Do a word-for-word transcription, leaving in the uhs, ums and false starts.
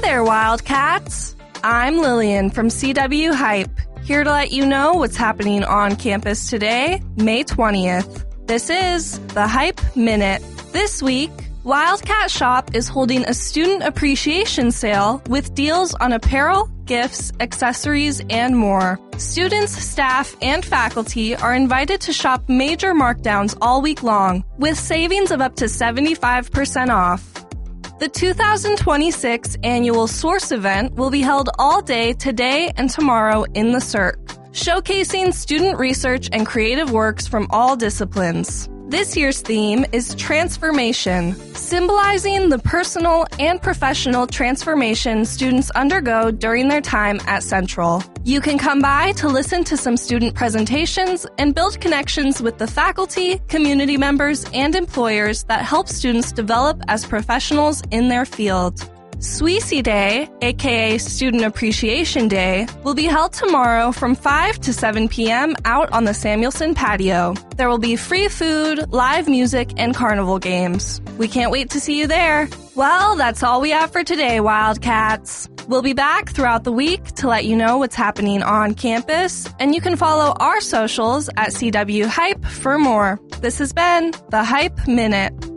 there, Wildcats! I'm Lillian from C W Hype, here to let you know what's happening on campus today, May twentieth. This is the Hype Minute. This week, Wildcat Shop is holding a student appreciation sale with deals on apparel, gifts, accessories, and more. Students, staff, and faculty are invited to shop major markdowns all week long, with savings of up to seventy-five percent off. The two thousand twenty-six annual Source event will be held all day today and tomorrow in the Cirque, showcasing student research and creative works from all disciplines. This year's theme is Transformation, symbolizing the personal and professional transformation students undergo during their time at Central. You can come by to listen to some student presentations and build connections with the faculty, community members, and employers that help students develop as professionals in their field. Sweezy Day, aka Student Appreciation Day, will be held tomorrow from five to seven p.m. out on the Samuelson patio. There will be free food, live music, and carnival games. We can't wait to see you there. Well, that's all we have for today, Wildcats. We'll be back throughout the week to let you know what's happening on campus, and you can follow our socials at C W Hype for more. This has been the Hype Minute.